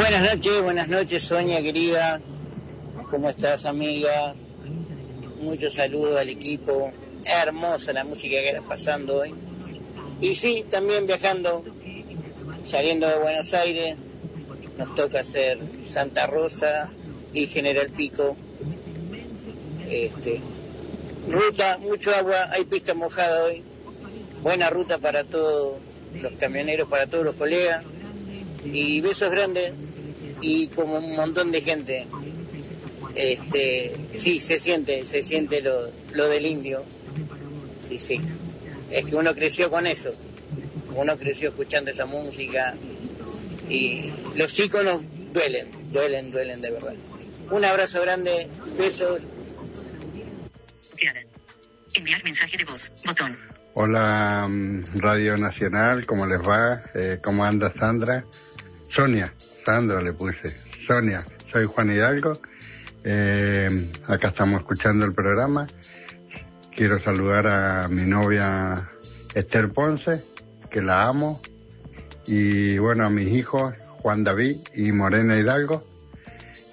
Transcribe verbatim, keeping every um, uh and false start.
Buenas noches, buenas noches, Sonia querida. ¿Cómo estás, amiga? Muchos saludos al equipo. Hermosa la música que está pasando hoy. Y sí, también viajando, saliendo de Buenos Aires, nos toca hacer Santa Rosa y General Pico. Este, ruta, mucho agua, hay pista mojada hoy. Buena ruta para todos los camioneros, para todos los colegas. Y besos grandes y como un montón de gente. Este, sí, se siente, se siente lo, lo del indio. Sí, sí. Es que uno creció con eso. Uno creció escuchando esa música. Y los íconos duelen, duelen, duelen de verdad. Un abrazo grande, besos. Enviar mensaje de voz, botón. Hola, Radio Nacional, ¿cómo les va? Eh, ¿Cómo anda Sandra? Sonia, Sandra le puse. Sonia, soy Juan Hidalgo. Eh, acá estamos escuchando el programa. Quiero saludar a mi novia Esther Ponce, que la amo. Y bueno, a mis hijos Juan David y Morena Hidalgo.